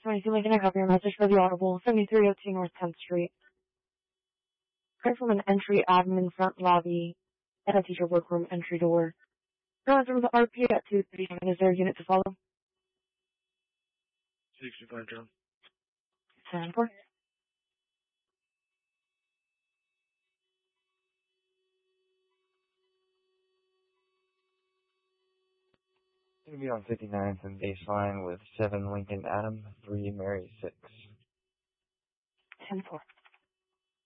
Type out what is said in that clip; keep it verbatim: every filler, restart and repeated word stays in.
twenty-two Lincoln, I copy your message for the Audible, seventy-three oh two North tenth Street. Call from an entry admin front lobby at a teacher workroom entry door. Go through the R P at two thirty-seven. Is there a unit to follow? sixty-five, John. ten four. Going to be on fifty-ninth and baseline with seven Lincoln Adam, three Mary six. ten four.